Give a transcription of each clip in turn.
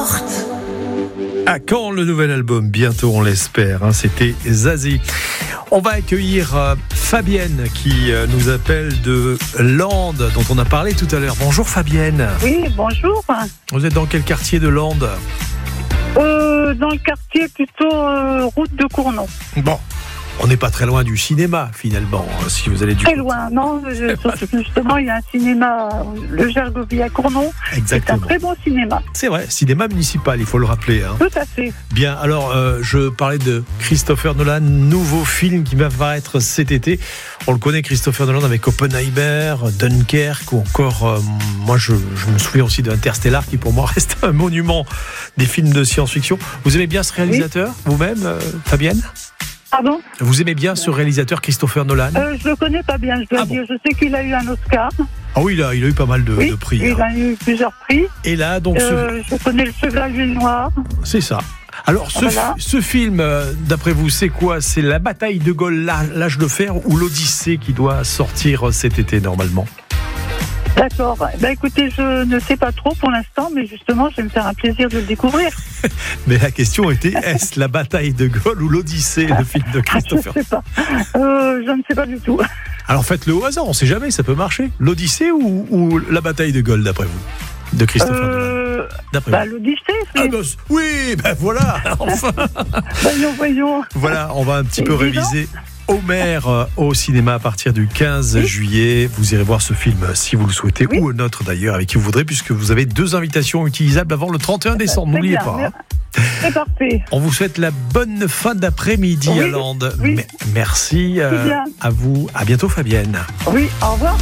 porte. À quand le nouvel album? Bientôt, on l'espère. C'était Zazie. On va accueillir Fabienne qui nous appelle de Landes, dont on a parlé tout à l'heure. Bonjour Fabienne. Oui, bonjour. Vous êtes dans quel quartier de Landes? Dans le quartier plutôt route de Cournon. Bon, on n'est pas très loin du cinéma finalement, si vous allez du Très loin, non. Justement, il y a un cinéma, le Gergovie à Cournon. Exactement. C'est un très bon cinéma. C'est vrai, cinéma municipal, il faut le rappeler. Tout à fait. Bien, alors je parlais de Christopher Nolan, nouveau film qui va apparaître cet été. On le connaît, Christopher Nolan, avec Oppenheimer, Dunkerque ou encore, moi je me souviens aussi d'Interstellar qui pour moi reste un monument des films de science-fiction. Vous aimez bien ce réalisateur, vous-même, Fabienne? Pardon? Vous aimez bien ce réalisateur Christopher Nolan? Je le connais pas bien, je dois dire. Je sais qu'il a eu un Oscar. Ah oui, il a eu pas mal de prix. Il a eu plusieurs prix. Et là, donc, je connais Le Chevalier Noir. C'est ça. Alors, ce film, d'après vous, c'est quoi? C'est la bataille de Gaulle, l'âge de fer, ou l'Odyssée qui doit sortir cet été normalement? D'accord. Écoutez, je ne sais pas trop pour l'instant, mais justement, je vais me faire un plaisir de le découvrir. Mais la question était, est-ce la bataille de Gaulle ou l'Odyssée, le film de Christopher? Je ne sais pas. Je ne sais pas du tout. Alors faites-le au hasard, on ne sait jamais, ça peut marcher. L'Odyssée ou la bataille de Gaulle, d'après vous? De Christopher Nolan. D'après vous? L'Odyssée. Oui, voilà, enfin. Voyons. Voilà, on va un petit peu réviser. Homer au cinéma à partir du 15 juillet. Vous irez voir ce film si vous le souhaitez, ou un autre d'ailleurs avec qui vous voudrez, puisque vous avez 2 invitations utilisables avant le 31 décembre. N'oubliez pas. C'est parfait. On vous souhaite la bonne fin d'après-midi à Landes. Merci à vous. À bientôt Fabienne. Oui, au revoir.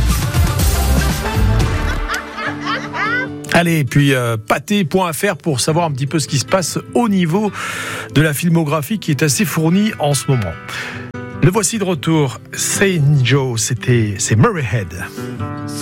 Allez, puis pâté.fr pour savoir un petit peu ce qui se passe au niveau de la filmographie qui est assez fournie en ce moment. Le voici de retour, Saint Joe, c'est Murray Head.